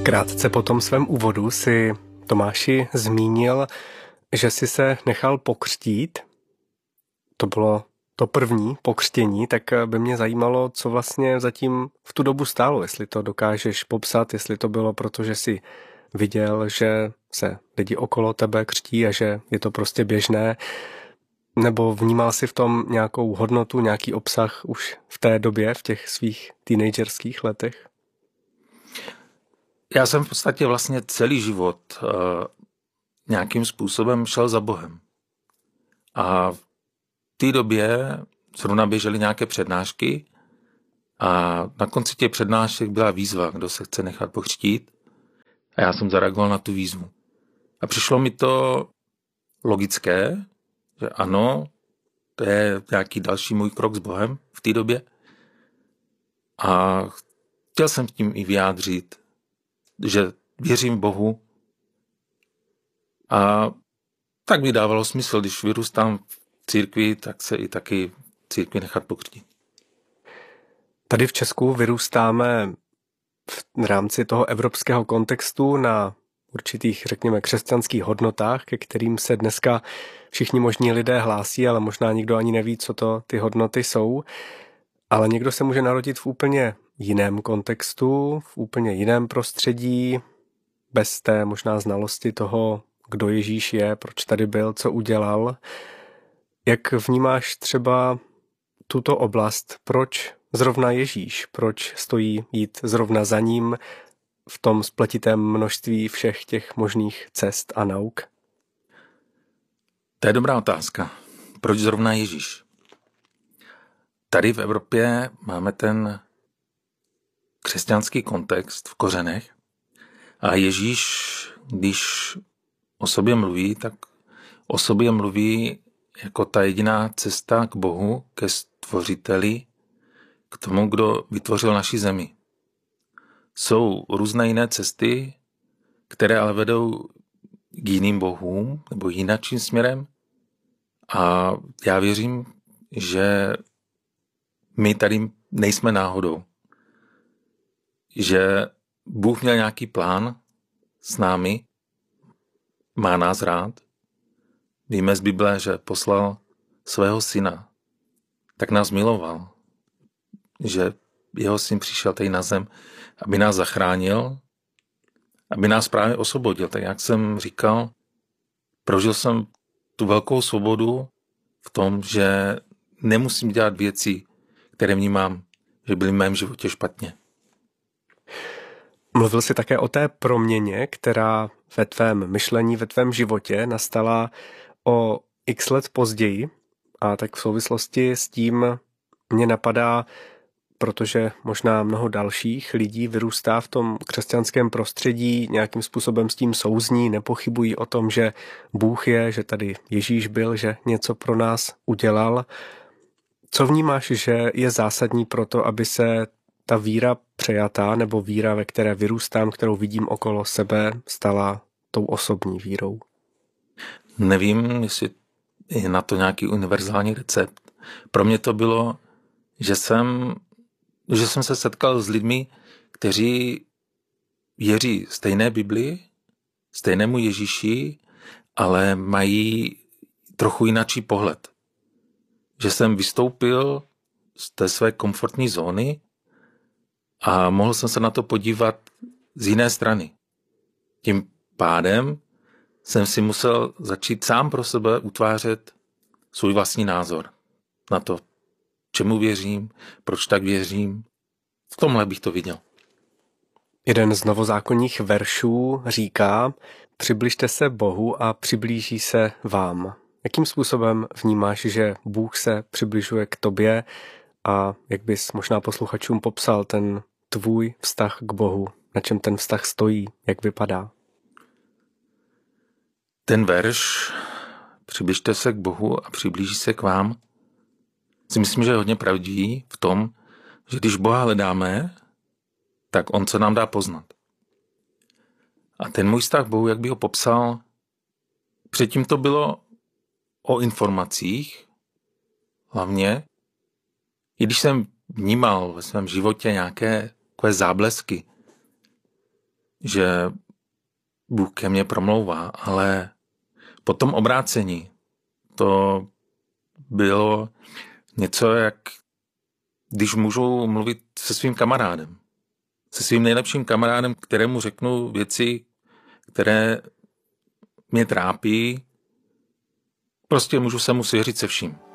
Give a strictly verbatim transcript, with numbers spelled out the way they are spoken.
Krátce po tom svém úvodu si Tomáši zmínil, že si se nechal pokřtít. To bylo to první pokřtění, tak by mě zajímalo, co vlastně zatím v tu dobu stálo, jestli to dokážeš popsat, jestli to bylo proto, že jsi viděl, že se lidi okolo tebe křtí a že je to prostě běžné, nebo vnímal si v tom nějakou hodnotu, nějaký obsah už v té době, v těch svých teenagerských letech? Já jsem v podstatě vlastně celý život uh, nějakým způsobem šel za Bohem. A v té době zrovna běžely nějaké přednášky a na konci těch přednášek byla výzva, kdo se chce nechat pokřtít. A já jsem zareagoval na tu výzvu. A přišlo mi to logické, že ano, to je nějaký další můj krok s Bohem v té době. A chtěl jsem tím i vyjádřit, že věřím Bohu. A tak mi dávalo smysl, když vyrůstám v církvi, tak se i taky v církvi nechat pokřtít. Tady v Česku vyrůstáme v rámci toho evropského kontextu na určitých, řekněme, křesťanských hodnotách, ke kterým se dneska všichni možní lidé hlásí, ale možná nikdo ani neví, co to ty hodnoty jsou. Ale někdo se může narodit v úplně jiném kontextu, v úplně jiném prostředí, bez té možná znalosti toho, kdo Ježíš je, proč tady byl, co udělal. Jak vnímáš třeba tuto oblast, proč zrovna Ježíš, proč stojí jít zrovna za ním v tom spletitém množství všech těch možných cest a nauk? To je dobrá otázka. Proč zrovna Ježíš? Tady v Evropě máme ten křesťanský kontext v kořenech a Ježíš, když o sobě mluví, tak o sobě mluví jako ta jediná cesta k Bohu, ke stvořiteli, k tomu, kdo vytvořil naši zemi. Jsou různé jiné cesty, které ale vedou k jiným bohům nebo jinačím směrem a já věřím, že my tady nejsme náhodou. Že Bůh měl nějaký plán s námi, má nás rád. Víme z Bible, že poslal svého syna. Tak nás miloval, že jeho syn přišel tady na zem, aby nás zachránil, aby nás právě osvobodil. Tak jak jsem říkal, prožil jsem tu velkou svobodu v tom, že nemusím dělat věci, které vnímám, že byly v mém životě špatně. Mluvil jsi také o té proměně, která ve tvém myšlení, ve tvém životě nastala o x let později. A tak v souvislosti s tím mě napadá, protože možná mnoho dalších lidí vyrůstá v tom křesťanském prostředí, nějakým způsobem s tím souzní, nepochybují o tom, že Bůh je, že tady Ježíš byl, že něco pro nás udělal. Co vnímáš, že je zásadní pro to, aby se ta víra přejatá, nebo víra, ve které vyrůstám, kterou vidím okolo sebe, stala tou osobní vírou? Nevím, jestli je na to nějaký univerzální recept. Pro mě to bylo, že jsem, že jsem se setkal s lidmi, kteří věří stejné Biblii, stejnému Ježíši, ale mají trochu jináčí pohled. Že jsem vystoupil z té své komfortní zóny a mohl jsem se na to podívat z jiné strany. Tím pádem jsem si musel začít sám pro sebe utvářet svůj vlastní názor na to, čemu věřím, proč tak věřím. V tomhle bych to viděl. Jeden z novozákonních veršů říká: přibližte se Bohu a přiblíží se vám. Jakým způsobem vnímáš, že Bůh se přibližuje k tobě a jak bys možná posluchačům popsal ten tvůj vztah k Bohu, na čem ten vztah stojí, jak vypadá? Ten verš přibližte se k Bohu a přiblíží se k vám si myslím, že je hodně pravdivý v tom, že když Boha hledáme, tak on se nám dá poznat. A ten můj vztah k Bohu, jak by ho popsal, předtím to bylo o informacích, hlavně, i když jsem vnímal ve svém životě nějaké takové záblesky že Bůh ke mně promlouvá, ale po tom obrácení to bylo něco, jak když můžu mluvit se svým kamarádem. Se svým nejlepším kamarádem, kterému řeknu věci, které mě trápí. Prostě můžu se mu svěřit se vším.